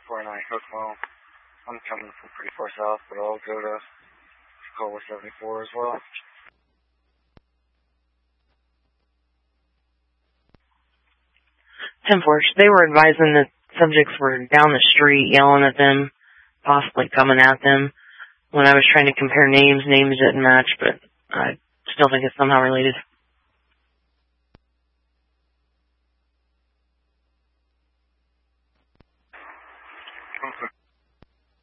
49 Hookmo. I'm coming from pretty far south, but I'll go to Cola 74 as well. 10-4. They were advising that subjects were down the street yelling at them, possibly coming at them. When I was trying to compare names didn't match, but I still think it's somehow related.